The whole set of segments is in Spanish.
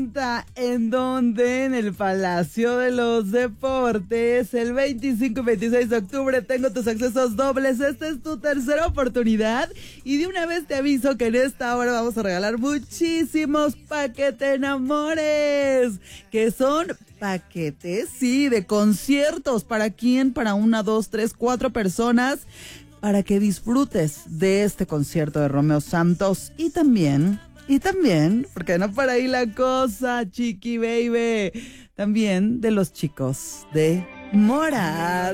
presenta en donde, en el Palacio de los Deportes, el 25 y 26 de octubre. Tengo tus accesos dobles. Esta es tu tercera oportunidad. Y de una vez te aviso que en esta hora vamos a regalar muchísimos paquetes enamores, que son paquetes, sí, de conciertos. ¿Para quién? Para 1, 2, 3, 4 personas, para que disfrutes de este concierto de Romeo Santos. Y también, porque no para ahí la cosa, chiqui baby, también de los chicos de Morat.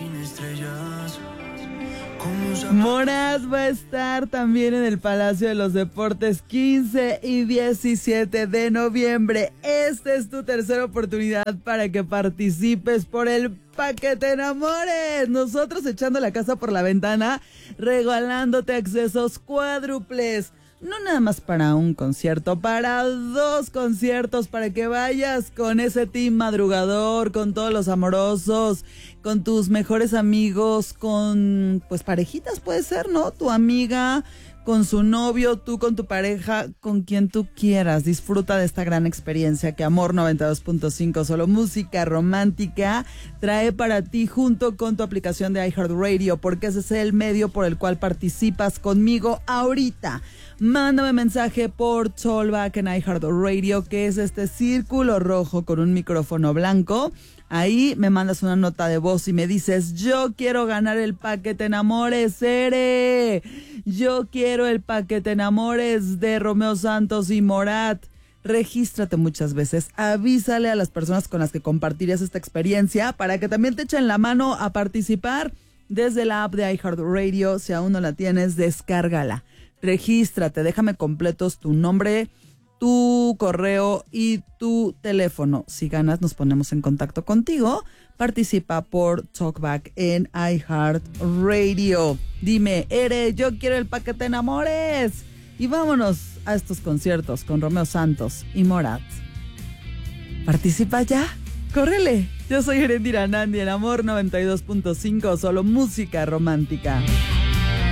Morat va a estar también en el Palacio de los Deportes 15 y 17 de noviembre. Esta es tu tercera oportunidad para que participes por el paquete enamores. Nosotros echando la casa por la ventana, regalándote accesos cuádruples. No nada más para un concierto, para 2 conciertos, para que vayas con ese team madrugador, con todos los amorosos, con tus mejores amigos, con pues parejitas puede ser, ¿no? Tu amiga con su novio, tú con tu pareja, con quien tú quieras. Disfruta de esta gran experiencia que Amor 92.5, solo música romántica, trae para ti junto con tu aplicación de iHeartRadio, porque ese es el medio por el cual participas conmigo ahorita. Mándame mensaje por Talkback en iHeartRadio, que es este círculo rojo con un micrófono blanco. Ahí me mandas una nota de voz y me dices: yo quiero ganar el paquete enamores, Ere. Yo quiero el paquete enamores de Romeo Santos y Morat. Regístrate muchas veces, avísale a las personas con las que compartirías esta experiencia para que también te echen la mano a participar desde la app de iHeartRadio. Si aún no la tienes, descárgala. Regístrate, déjame completos tu nombre, tu correo y tu teléfono. Si ganas, nos ponemos en contacto contigo. Participa por Talkback en iHeartRadio. Dime, Ere, yo quiero el paquete enamores. Y vámonos a estos conciertos con Romeo Santos y Morat. Participa ya, córrele. Yo soy Erendira Nandi en Amor 92.5, solo música romántica.